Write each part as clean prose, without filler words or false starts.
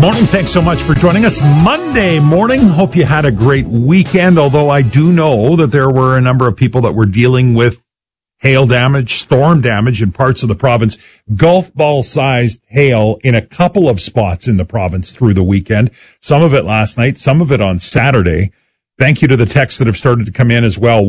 Morning. Thanks so much for joining us Monday morning. Hope you had a great weekend, although I do know that there were a number of people that were dealing with hail damage, storm damage in parts of the province, golf ball-sized hail in a couple of spots in the province through the weekend. Some of it last night, some of it on Saturday. Thank you to the texts that have started to come in as well,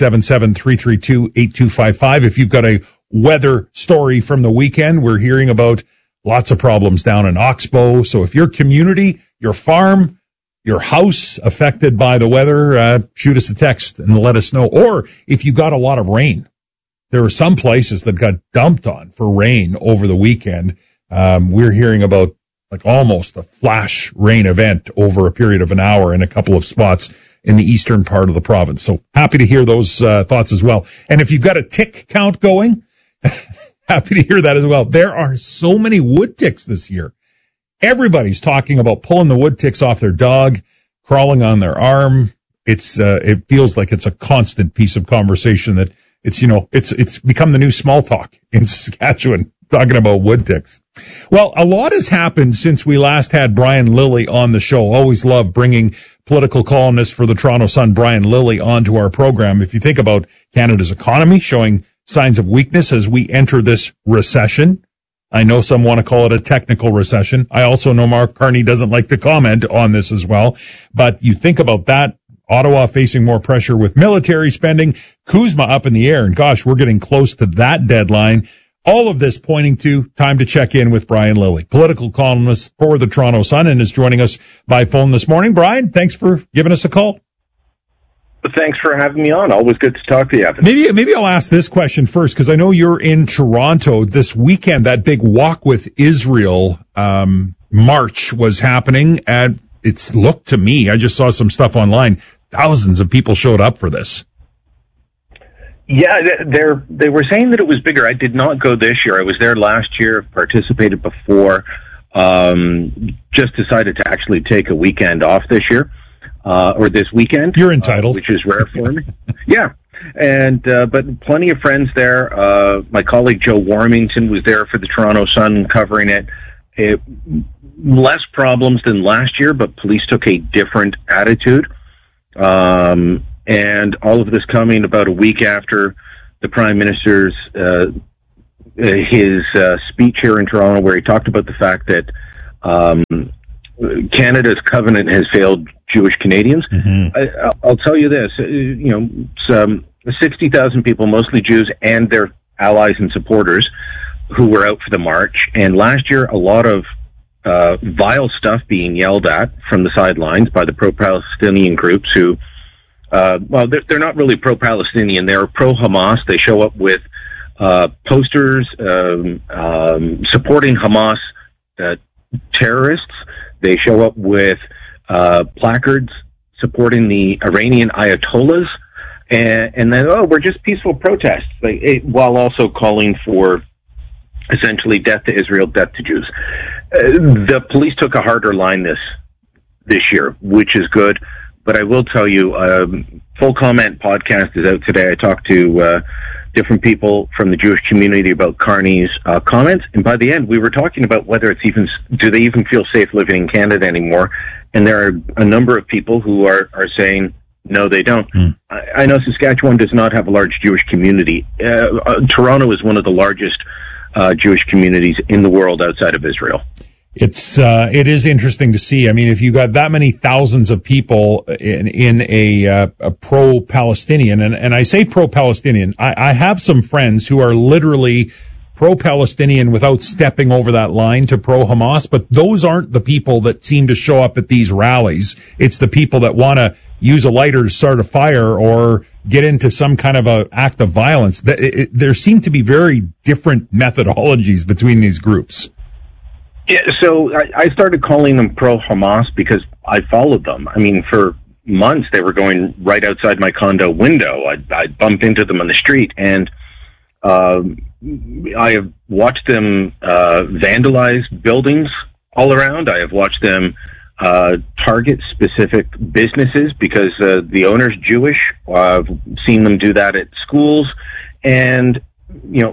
1-877-332-8255. If you've got a weather story from the weekend, we're hearing about lots of problems down in Oxbow. So if your community, your farm, your house affected by the weather, shoot us a text and let us know. Or if you got a lot of rain, there are some places that got dumped on for rain over the weekend. We're hearing about like almost a flash rain event over a period of an hour in a couple of spots in the eastern part of the province. So happy to hear those thoughts as well. And if you've got a tick count going, happy to hear that as well. There are so many wood ticks this year. Everybody's talking about pulling the wood ticks off their dog, crawling on their arm. It feels like it's a constant piece of conversation that it's become the new small talk in Saskatchewan, talking about wood ticks. Well, a lot has happened since we last had Brian Lilley on the show. Always love bringing political columnist for the Toronto Sun, Brian Lilley, onto our program. If you think about Canada's economy showing signs of weakness as we enter this recession. I know some want to call it a technical recession. I also know Mark Carney doesn't like to comment on this as well. But you think about that, Ottawa facing more pressure with military spending, CUSMA up in the air, and gosh, we're getting close to that deadline. All of this pointing to time to check in with Brian Lilley, political columnist for the Toronto Sun, and is joining us by phone this morning. Brian, thanks for giving us a call. Thanks for having me on. Always good to talk to you, Evan. Maybe I'll ask this question first, because I know you're in Toronto this weekend. That big Walk with Israel march was happening, and it's looked to me, I just saw some stuff online, thousands of people showed up for this. Yeah, they were saying that it was bigger. I did not go this year. I was there last year, participated before, just decided to actually take a weekend off this year. Or this weekend. You're entitled. Which is rare for me. Yeah. And, but plenty of friends there. My colleague Joe Warmington was there for the Toronto Sun covering it. Less problems than last year, but police took a different attitude. And all of this coming about a week after the Prime Minister's, his speech here in Toronto, where he talked about the fact that, Canada's covenant has failed Jewish Canadians. Mm-hmm. I'll tell you this, some 60,000 people, mostly Jews and their allies and supporters, who were out for the march. And last year, a lot of vile stuff being yelled at from the sidelines by the pro-Palestinian groups who, they're not really pro-Palestinian. They're pro-Hamas. They show up with posters supporting Hamas terrorists. They show up with placards supporting the Iranian Ayatollahs, and then, we're just peaceful protests, while also calling for essentially death to Israel, death to Jews. The police took a harder line this year, which is good. But I will tell you, Full Comment podcast is out today. I talked to different people from the Jewish community about Carney's comments, and by the end, we were talking about whether do they even feel safe living in Canada anymore? And there are a number of people who are saying no, they don't. I know Saskatchewan does not have a large Jewish community. Toronto is one of the largest Jewish communities in the world outside of Israel. It is interesting to see. I mean, if you got that many thousands of people in a pro-Palestinian, and I say pro-Palestinian, I have some friends who are literally pro-Palestinian without stepping over that line to pro-Hamas, but those aren't the people that seem to show up at these rallies. It's the people that want to use a lighter to start a fire or get into some kind of a act of violence. There seem to be very different methodologies between these groups. Yeah, so I started calling them pro-Hamas because I followed them. I mean, for months they were going right outside my condo window. I'd bump into them on the street, and I have watched them vandalize buildings all around. I have watched them target specific businesses because the owner's Jewish. I've seen them do that at schools, and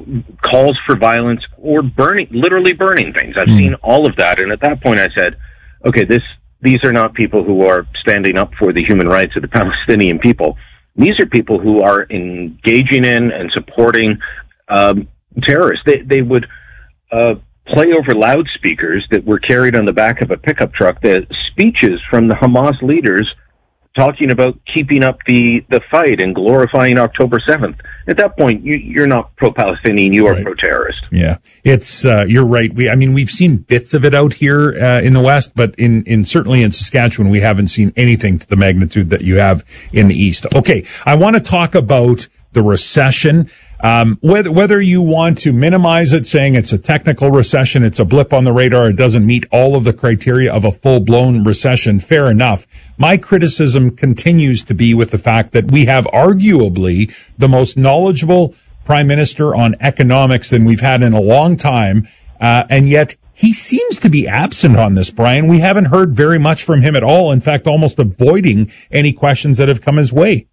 calls for violence or literally burning things. I've seen all of that, and at that point I said, okay, these are not people who are standing up for the human rights of the Palestinian people. These are people who are engaging in and supporting terrorists. They would play over loudspeakers that were carried on the back of a pickup truck the speeches from the Hamas leaders talking about keeping up the fight and glorifying October 7th. At that point, you're not pro-Palestinian, you are right. Pro-terrorist. Yeah, it's you're right. We've seen bits of it out here in the West, but in certainly in Saskatchewan, we haven't seen anything to the magnitude that you have in the East. Okay, I want to talk about the recession. Whether you want to minimize it, saying it's a technical recession, it's a blip on the radar, it doesn't meet all of the criteria of a full-blown recession, fair enough. My criticism continues to be with the fact that we have arguably the most knowledgeable prime minister on economics than we've had in a long time, and yet he seems to be absent on this, Brian. We haven't heard very much from him at all, in fact, almost avoiding any questions that have come his way.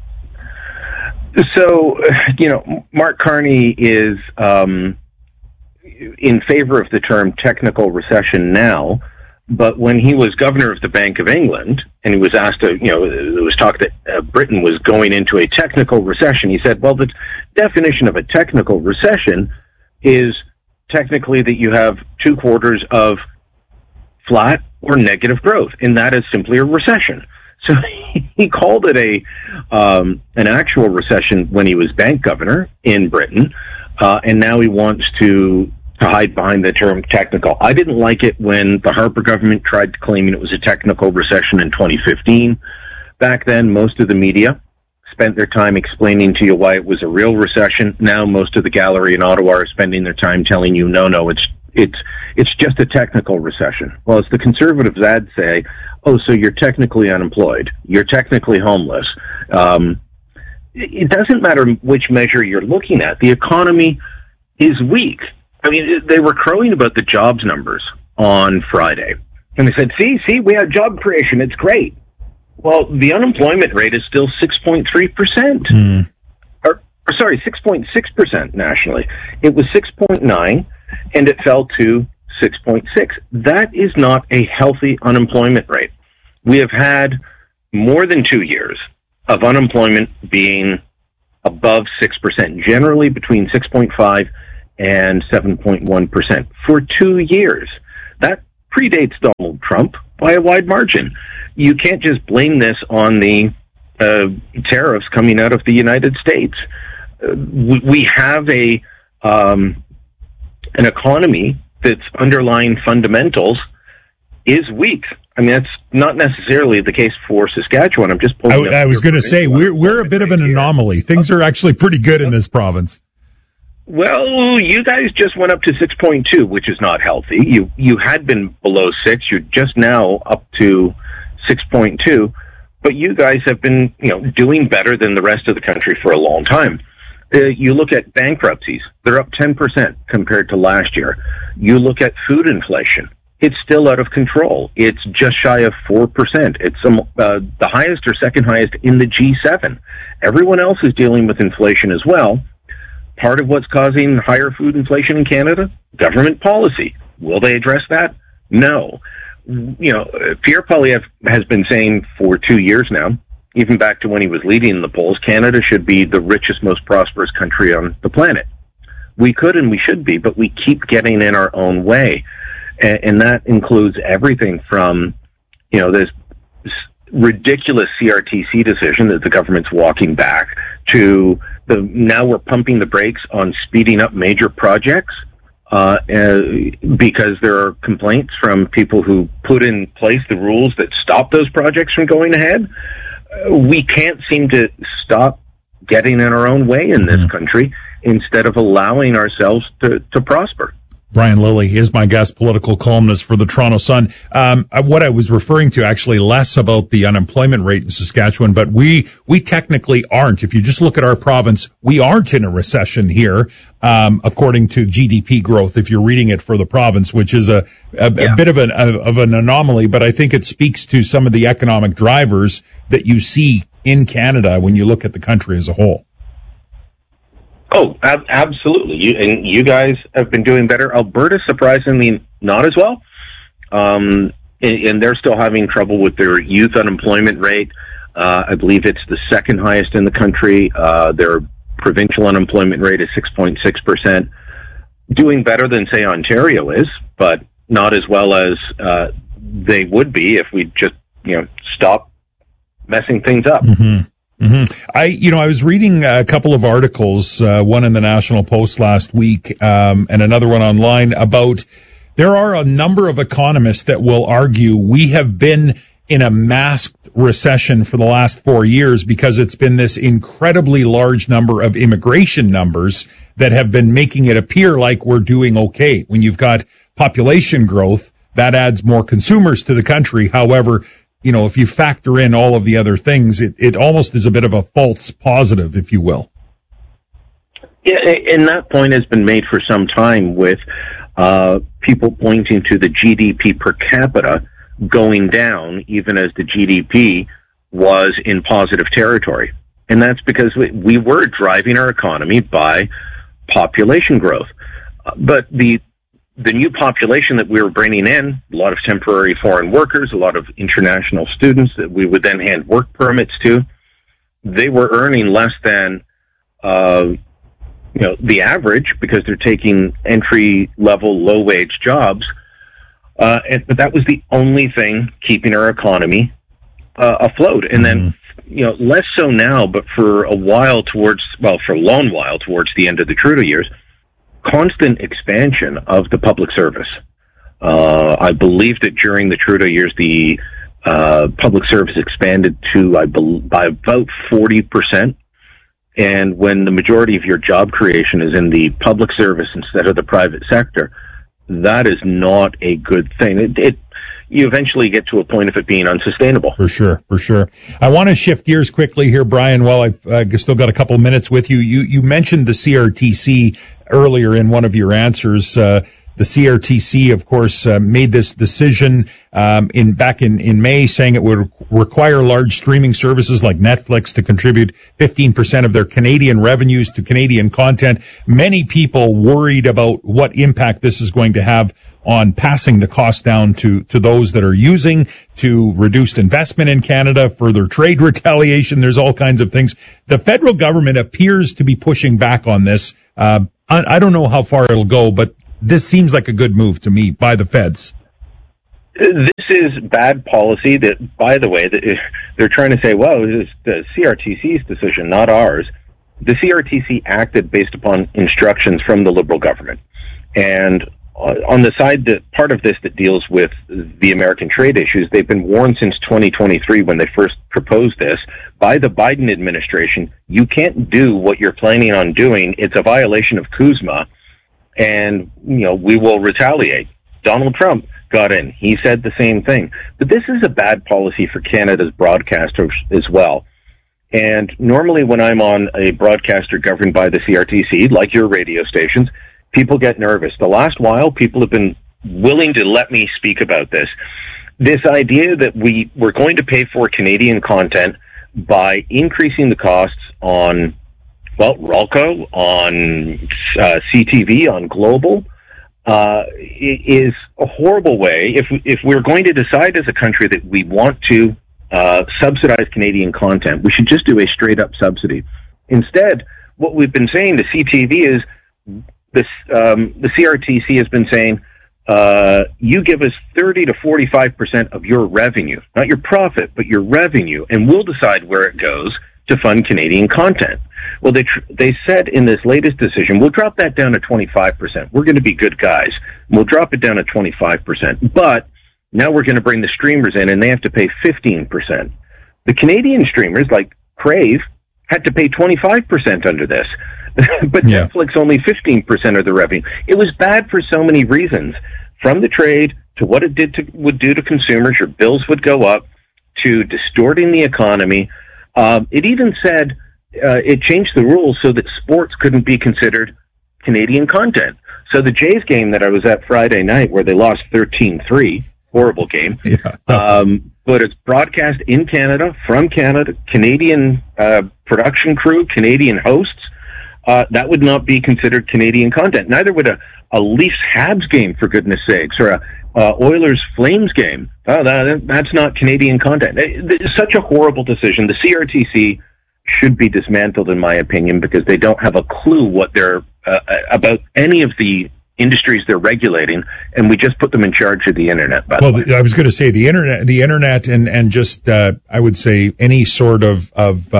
So, Mark Carney is in favor of the term technical recession now, but when he was governor of the Bank of England and he was asked to, there was talk that Britain was going into a technical recession, he said, well, the definition of a technical recession is technically that you have 2 quarters of flat or negative growth, and that is simply a recession. So he called it an actual recession when he was bank governor in Britain, and now he wants to hide behind the term technical. I didn't like it when the Harper government tried claiming it was a technical recession in 2015. Back then, most of the media spent their time explaining to you why it was a real recession. Now most of the gallery in Ottawa are spending their time telling you, no, it's just a technical recession. Well, as the Conservatives ad say, oh, so you're technically unemployed. You're technically homeless. It doesn't matter which measure you're looking at. The economy is weak. I mean, they were crowing about the jobs numbers on Friday. And they said, see, we have job creation. It's great. Well, the unemployment rate is still 6.3%. Or sorry, 6.6% nationally. It was 6.9, and it fell to 6.6. That is not a healthy unemployment rate. We have had more than 2 years of unemployment being above 6%, generally between 6.5 and 7.1% for 2 years. That predates Donald Trump by a wide margin. You can't just blame this on the tariffs coming out of the United States. We have an economy that's underlying fundamentals is weak. I mean, that's not necessarily the case for Saskatchewan. I'm just pulling. I was going to say we're a bit of an anomaly. Things are actually pretty good in this province. Well, you guys just went up to 6.2, which is not healthy. You had been below 6. You're just now up to 6.2, but you guys have been, doing better than the rest of the country for a long time. You look at bankruptcies; they're up 10% compared to last year. You look at food inflation; it's still out of control. It's just shy of 4%. It's the highest or second highest in the G7. Everyone else is dealing with inflation as well. Part of what's causing higher food inflation in Canada? Government policy. Will they address that? No. Pierre Poilievre has been saying for 2 years now, even back to when he was leading the polls, Canada should be the richest, most prosperous country on the planet. We could and we should be, but we keep getting in our own way. And that includes everything from, this ridiculous CRTC decision that the government's walking back to now we're pumping the brakes on speeding up major projects because there are complaints from people who put in place the rules that stop those projects from going ahead. We can't seem to stop getting in our own way in this country instead of allowing ourselves to prosper. Brian Lilley is my guest, political columnist for the Toronto Sun. What I was referring to actually less about the unemployment rate in Saskatchewan, but we technically aren't. If you just look at our province, we aren't in a recession here, according to GDP growth, if you're reading it for the province, which is a bit of an anomaly, but I think it speaks to some of the economic drivers that you see in Canada when you look at the country as a whole. Oh, absolutely. You guys have been doing better. Alberta, surprisingly, not as well. and they're still having trouble with their youth unemployment rate. I believe it's the second highest in the country. Their provincial unemployment rate is 6.6%, doing better than, say, Ontario is, but not as well as they would be if we just, stop messing things up. Mm-hmm. Mm-hmm. I was reading a couple of articles, one in the National Post last week, and another one online about there are a number of economists that will argue we have been in a masked recession for the last 4 years because it's been this incredibly large number of immigration numbers that have been making it appear like we're doing okay. When you've got population growth, that adds more consumers to the country. However, if you factor in all of the other things, it almost is a bit of a false positive, if you will. Yeah, and that point has been made for some time with people pointing to the GDP per capita going down even as the GDP was in positive territory. And that's because we were driving our economy by population growth. But the new population that we were bringing in, a lot of temporary foreign workers, a lot of international students that we would then hand work permits to, they were earning less than the average because they're taking entry-level, low-wage jobs. But that was the only thing keeping our economy afloat. And then, less so now, but for a long while towards the end of the Trudeau years, constant expansion of the public service. I believe that during the Trudeau years, the public service expanded by about 40%. And when the majority of your job creation is in the public service instead of the private sector, that is not a good thing. You eventually get to a point of it being unsustainable. For sure. I want to shift gears quickly here, Brian, while I've still got a couple of minutes with you. You mentioned the CRTC earlier in one of your answers. The CRTC, of course, made this decision back in May, saying it would require large streaming services like Netflix to contribute 15% of their Canadian revenues to Canadian content. Many people worried about what impact this is going to have on passing the cost down to those that are using, to reduced investment in Canada, further trade retaliation. There's all kinds of things. The federal government appears to be pushing back on this. I don't know how far it'll go, but this seems like a good move to me by the feds. This is bad policy that, by the way, they're trying to say, well, it is the CRTC's decision, not ours. The CRTC acted based upon instructions from the Liberal government. And on the side, part of this that deals with the American trade issues, they've been warned since 2023 when they first proposed this by the Biden administration, you can't do what you're planning on doing. It's a violation of CUSMA. And, we will retaliate. Donald Trump got in. He said the same thing. But this is a bad policy for Canada's broadcasters as well. And normally when I'm on a broadcaster governed by the CRTC, like your radio stations, people get nervous. The last while, people have been willing to let me speak about this. This idea that we're going to pay for Canadian content by increasing the costs on Ralco, on CTV, on Global, is a horrible way. If we're going to decide as a country that we want to subsidize Canadian content, we should just do a straight-up subsidy. Instead, what we've been saying to CTV is the CRTC has been saying, you give us 30 to 45% of your revenue, not your profit, but your revenue, and we'll decide where it goes to fund Canadian content. Well, they said in this latest decision, we'll drop that down to 25%. We're going to be good guys. We'll drop it down to 25%. But now we're going to bring the streamers in, and they have to pay 15%. The Canadian streamers, like Crave, had to pay 25% under this. But Netflix only 15% of the revenue. It was bad for so many reasons, from the trade to what it would do to consumers. Your bills would go up, to distorting the economy. It even said it changed the rules so that sports couldn't be considered Canadian content. So the Jays game that I was at Friday night, where they lost 13-3, horrible game, but it's broadcast in Canada, from Canada, Canadian production crew, Canadian hosts. That would not be considered Canadian content. Neither would a Leafs-Habs game, for goodness sakes, or a Oilers Flames game. Oh, that's not Canadian content. It's such a horrible decision. The CRTC should be dismantled, in my opinion, because they don't have a clue what they're about any of the industries they're regulating, and we just put them in charge of the internet. I was going to say the internet, and just I would say any sort of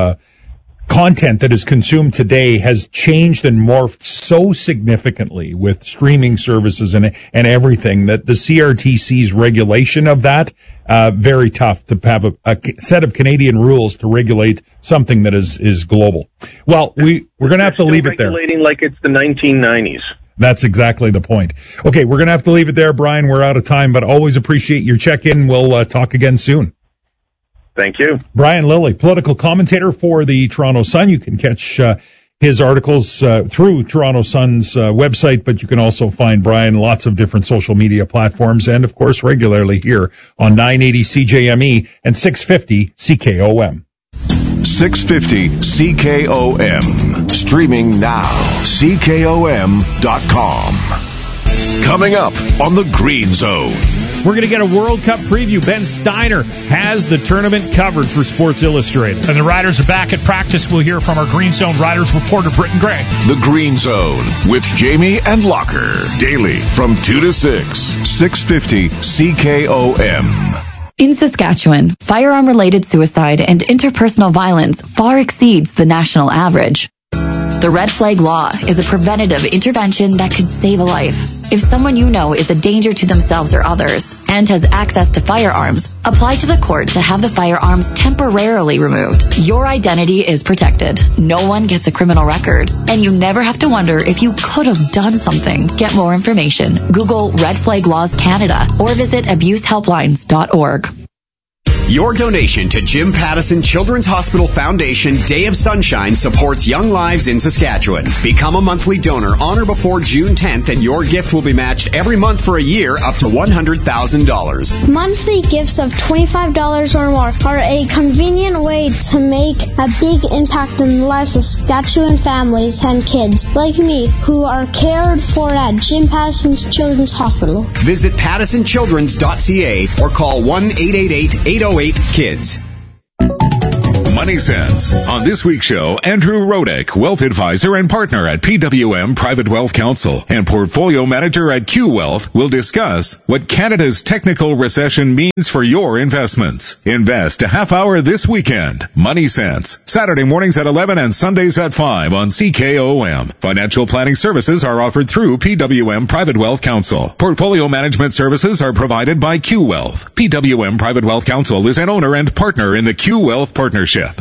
content that is consumed today has changed and morphed so significantly with streaming services and everything that the CRTC's regulation of that, very tough to have a set of Canadian rules to regulate something that is global. Well, we're going to have to leave it there. Regulating like it's the 1990s. That's exactly the point. Okay, we're going to have to leave it there, Brian. We're out of time, but always appreciate your check-in. We'll talk again soon. Thank you. Brian Lilley, political commentator for the Toronto Sun. You can catch his articles through Toronto Sun's website, but you can also find Brian lots of different social media platforms and, of course, regularly here on 980 CJME and 650 CKOM. 650 CKOM. Streaming now. CKOM.com. Coming up on the Green Zone. We're going to get a World Cup preview. Ben Steiner has the tournament covered for Sports Illustrated. And the Riders are back at practice. We'll hear from our Green Zone Riders reporter, Britton Gray. The Green Zone with Jamie and Locker. Daily from 2 to 6. 650 CKOM. In Saskatchewan, firearm-related suicide and interpersonal violence far exceeds the national average. The Red Flag Law is a preventative intervention that could save a life. If someone you know is a danger to themselves or others and has access to firearms, apply to the court to have the firearms temporarily removed. Your identity is protected. No one gets a criminal record, and you never have to wonder if you could have done something. Get more information. Google Red Flag Laws Canada or visit abusehelplines.org. Your donation to Jim Pattison Children's Hospital Foundation Day of Sunshine supports young lives in Saskatchewan. Become a monthly donor on or before June 10th, and your gift will be matched every month for a year up to $100,000. Monthly gifts of $25 or more are a convenient way to make a big impact in the lives of Saskatchewan families and kids like me who are cared for at Jim Pattison's Children's Hospital. Visit PattisonChildren's.ca or call 1-888-808-KIDS. Money Sense. On this week's show, Andrew Rodek, wealth advisor and partner at PWM Private Wealth Counsel and portfolio manager at Q Wealth, will discuss what Canada's technical recession means for your investments. Invest a half hour this weekend. Money Sense. Saturday mornings at 11 and Sundays at 5 on CKOM. Financial planning services are offered through PWM Private Wealth Counsel. Portfolio management services are provided by Q Wealth. PWM Private Wealth Counsel is an owner and partner in the Q Wealth Partnership.